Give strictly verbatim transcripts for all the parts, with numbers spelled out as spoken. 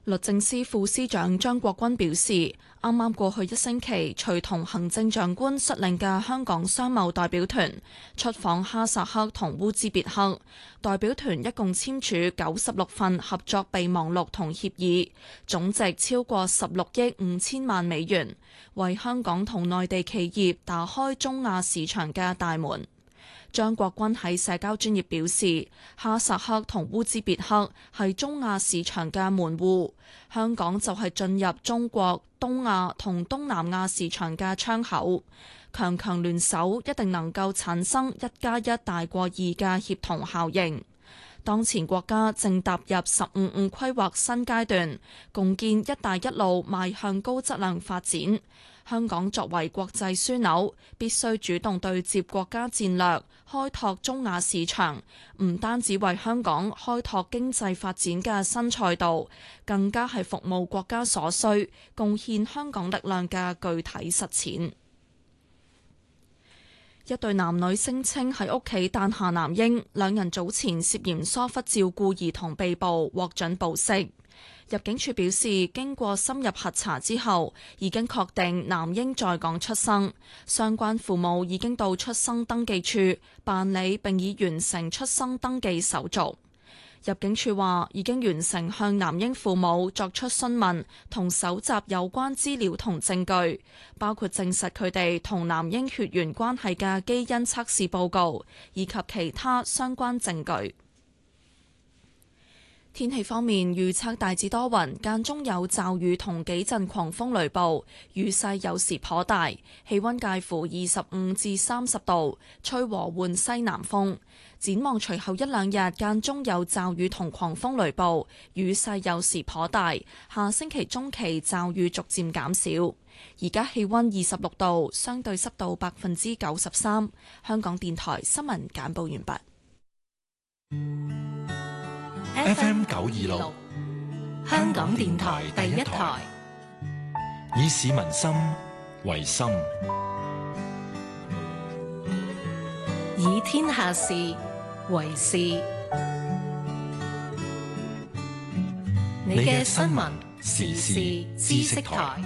律政司副司長張國軍表示，啱啱過去一星期，隨同行政長官率領嘅香港商貿代表團出訪哈薩克同烏茲別克，代表團一共簽署九十六份合作備忘錄同協議，總值超過十六億五千萬美元，為香港同內地企業打開中亞市場嘅大門。張國軍喺社交專頁表示，哈薩克同烏茲別克係中亞市場嘅門戶，香港就係進入中國、東亞同東南亞市場嘅窗口。強強聯手，一定能夠產生一加一大過二嘅協同效應。當前國家正踏入十五五規劃新階段，共建一帶一路邁向高質量發展。香港作為國際樞紐，必須主動對接國家戰略，開拓中亞市場，唔單止為香港開拓經濟發展嘅新賽道，更加係服務國家所需，貢獻香港力量嘅具體實踐。一對男女聲稱喺屋企誕下男嬰，兩人早前涉嫌疏忽照顧兒童被捕，獲准保釋。入境處表示，經過深入核查之後，已經確定男嬰在港出生，相關父母已經到出生登記處辦理並已完成出生登記手續。入境處話已經完成向男嬰父母作出詢問同搜集有關資料同證據，包括證實佢哋同男嬰血緣關係嘅基因測試報告，以及其他相關證據。天氣方面，預測大致多雲，間中有驟雨同幾陣狂風雷暴，雨勢有時頗大，氣溫介乎二十五至三十度，吹和緩西南風。展望隨後一兩日，間中有驟雨同狂風雷暴，雨勢有時頗大。下星期中期驟雨逐漸減少。而家氣溫二十六度，相對濕度百分之九十三。香港電台新聞簡報完畢。 F M 九二六，香港電台第一台，以市民心為心， 以天下事為事。你嘅新聞時事知識台。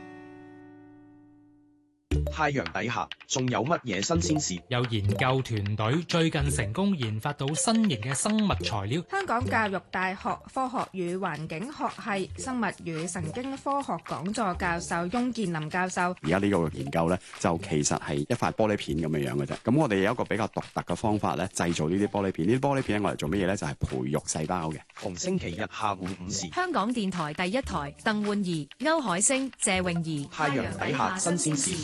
太陽底下仲有乜嘢新鮮事？ 有研究團隊最近成功研發到新型嘅生物材料。 香港教育大學科學與環境學系生物與神經科學講座教授翁建林教授， 而家呢個研究呢，就其實係一塊玻璃片咁樣樣嘅啫。咁我哋有一個比較獨特嘅方法咧，製造呢啲玻璃片。呢啲玻璃片我嚟做乜嘢咧？就係培育細胞嘅。 逢星期日下午五時， 香港電台第一台，鄧煥儀、歐海星、謝穎儀。 太陽底下新鮮事。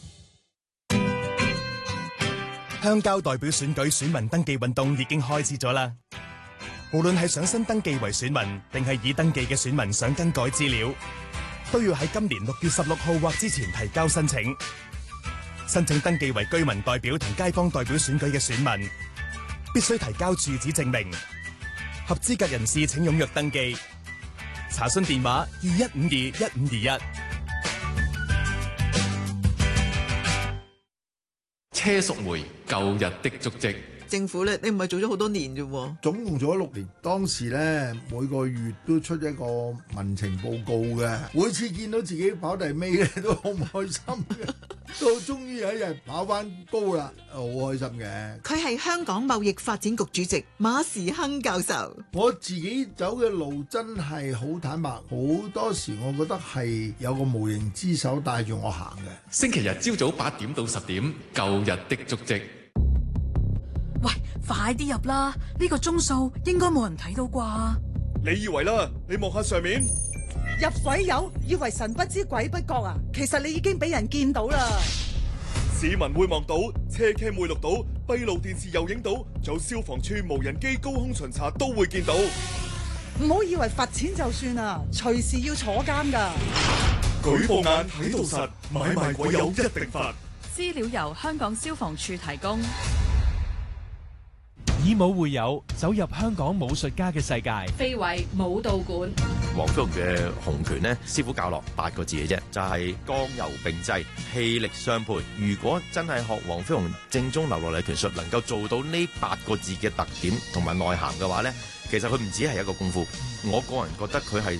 鄉郊代表選舉選民登記運動已經開始咗啦！無論係想新登記為選民，定係已登記嘅選民想更改資料，都要喺今年六月十六號或之前提交申請。申請登記為居民代表同街坊代表選舉嘅選民，必須提交住址證明。合資格人士請踴躍登記。查詢電話：二一五二一五二一。 車淑梅舊日的足跡。 政府咧，你唔係做咗好多年啫， 總共做咗六年。當時咧，每個月都出一個民情報告嘅，每次見到自己跑第尾咧，都好唔開心嘅。到終於有一日跑翻高啦，好開心嘅。 佢係香港貿易發展局主席馬時亨教授。 我自己走嘅路真係好坦白，好多時我覺得係有個無形之手帶住我行嘅。 星期日朝早八點到十點，舊日的足跡。 喂，快啲入啦！呢個鐘數應該冇人睇到啩？ 你以為啦？你望下上面， 入鬼友以為神不知鬼不覺啊！其實你已經俾人見到啦。 市民會望到，車 cam 會錄到，閉路電視又影到，仲有消防處無人機高空巡查都會見到。 唔好以為罰錢就算啊，隨時要坐監噶。 舉報眼睇到實，買賣鬼友一定罰。 資料由香港消防處提供。 以武會友，走入香港武術家嘅世界。 非遺武道館， 黃飛鴻嘅洪拳呢，師傅教落八個字嘅啫，就係剛柔並濟，氣力相配。如果真係學黃飛鴻正宗流落嚟拳術，能夠做到呢八個字嘅特點同埋內涵嘅話呢，其實佢唔止係一個功夫。我個人覺得佢係